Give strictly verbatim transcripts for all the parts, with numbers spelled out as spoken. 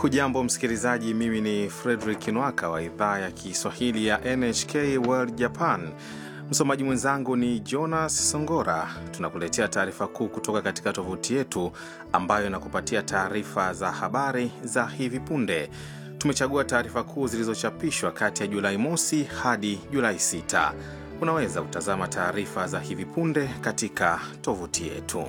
Hujambo msikilizaji, mimi ni Frederick Nwaka wa idhaa ya Kiswahili ya N H K World Japan. Msomaji mwenzangu ni Jonas Songora. Tunakuletea taarifa kuu kutoka katika tovuti yetu ambayo inakupatia taarifa za habari za hivi punde. Tumechagua taarifa kuu zilizochapishwa kati ya Julai mosi hadi Julai sita. Unaweza kutazama taarifa za hivi punde katika tovuti yetu.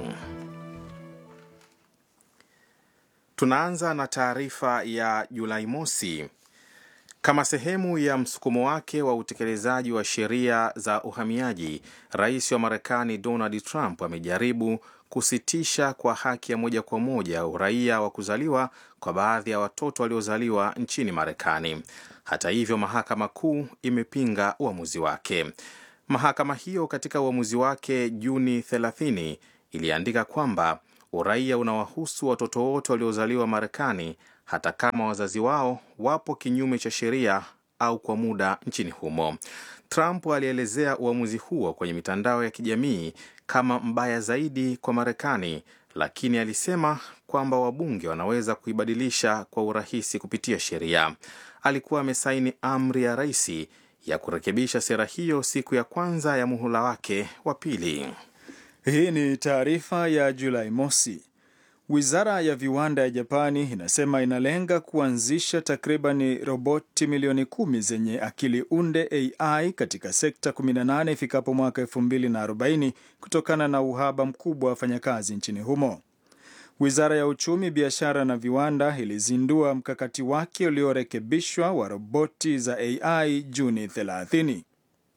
Tunaanza na taarifa ya Julai mosi. Kama sehemu ya msukumo wake wa utekelezaji wa sheria za uhamiaji, Rais wa Marekani Donald Trump amejaribu kusitisha kwa haki ya moja kwa moja uraia wa kuzaliwa kwa baadhi ya watoto waliozaliwa nchini Marekani. Hata hivyo, Mahakama Kuu imepinga uamuzi wake. Mahakama hiyo katika uamuzi wake Juni thelathini iliandika kwamba uraia unawahusu watoto wote waliozaliwa Marekani hata kama wazazi wao wapo kinyume cha sheria au kwa muda nchini humo. Trump alielezea uamuzi huo kwenye mitandao ya kijamii kama mbaya zaidi kwa Marekani, lakini alisema kwamba wabunge wanaweza kuibadilisha kwa urahisi kupitia sheria. Alikuwa amesaini amri ya rais ya kurekebisha sera hiyo siku ya kwanza ya muhula wake wa pili. Hii ni taarifa ya Julai mosi. Wizara ya viwanda ya Japani inasema inalenga kuanzisha takribani roboti milioni kumi zenye akili unde A I katika sekta kumi na nane ifikapo mwaka elfu mbili na arobaini kutokana na uhaba mkubwa wa wafanyakazi nchini humo. Wizara ya uchumi, biashara na viwanda ilizindua mkakati wake uliorekebishwa wa roboti za A I Juni thelathini.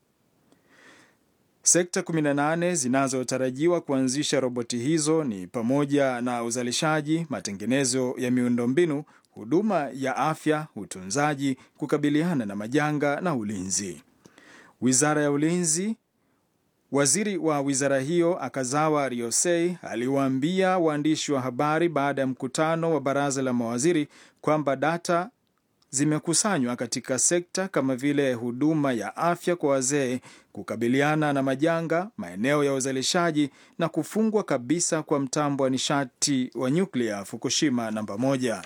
Sekta kumi na nane zinazotarajiwa kuanzisha roboti hizo ni pamoja na uzalishaji, matengenezo ya miundombinu, huduma ya afya, utunzaji, kukabiliana na majanga na ulinzi. Wizara ya ulinzi, waziri wa wizara hiyo Akazawa Ryosei aliwaambia waandishi wa habari baada ya mkutano wa baraza la mawaziri kwamba data zimekusanywa katika sekta kama vile huduma ya afya kwa wazee, kukabiliana na majanga, maeneo ya uzalishaji na kufungwa kabisa kwa mtambo wa nishati wa nyuklia Fukushima namba moja.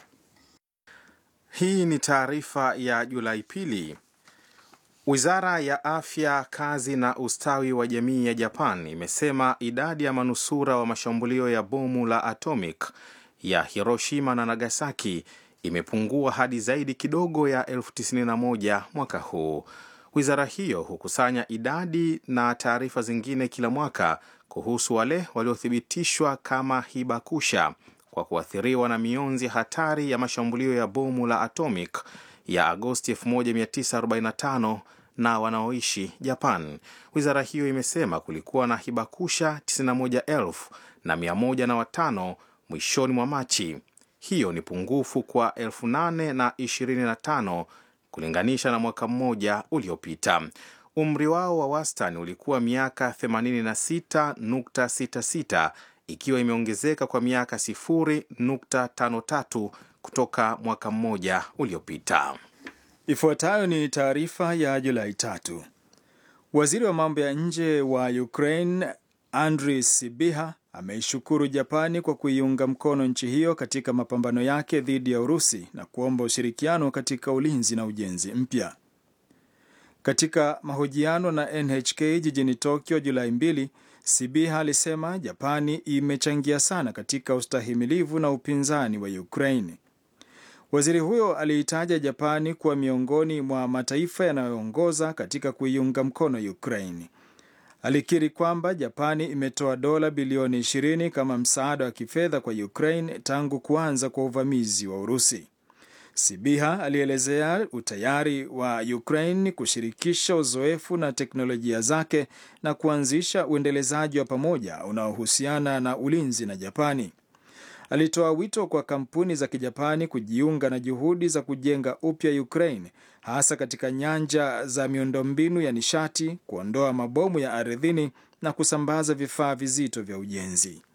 Hii ni taarifa ya Julai pili. Wizara ya afya, kazi na ustawi wa jamii ya Japan imesema idadi ya manusura wa mashambulio ya bomu la atomic ya Hiroshima na Nagasaki imepungua hadi zaidi kidogo ya elfu tisini na moja mwaka huu. Wizara hiyo hukusanya idadi na taarifa zingine kila mwaka kuhusu wale waliothibitishwa kama hibakusha kwa kuathiriwa na mionzi hatari ya mashambulio ya bomu la atomic ya Agosti elfu moja mia tisa arobaini na tano na wanaoishi Japan. Wizara hiyo imesema kulikuwa na hibakusha tisini na moja elfu na mia moja na watano mwishoni mwa Machi. Hiyo ni pungufu kwa elfu nane na ishirini na tano kulinganisha na mwaka mmoja uliopita. Umri wao wa wastani ulikuwa miaka themanini na sita nukta sita sita, ikiwa imeongezeka kwa miaka sifuri nukta tano tatu kutoka mwaka mmoja uliopita. Ifuatayo ni taarifa ya Julai tatu. Waziri wa mambo ya nje wa Ukraine Andriy Sybiha ameishukuru Japani kwa kuiunga mkono nchi hiyo katika mapambano yake dhidi ya Urusi na kuomba ushirikiano katika ulinzi na ujenzi mpya. Katika mahojiano na N H K jijini Tokyo Julai mbili, Sybiha alisema Japani imechangia sana katika ustahimilivu na upinzani wa Ukraine. Waziri huyo aliitaja Japani kuwa miongoni mwa mataifa yanayoongoza katika kuiunga mkono Ukraine. Alikiri kwamba Japani imetoa dola bilioni ishirini kama msaada wa kifedha kwa Ukraine tangu kuanza kwa uvamizi wa Urusi. Sybiha alielezea utayari wa Ukraine kushirikisha uzoefu na teknolojia zake na kuanzisha uendelezaji wa pamoja unaohusiana na ulinzi na Japani. Alitoa wito kwa kampuni za Kijapani kujiunga na juhudi za kujenga upya Ukraine, hasa katika nyanja za miundombinu ya nishati, kuondoa mabomu ya ardhini na kusambaza vifaa vizito vya ujenzi.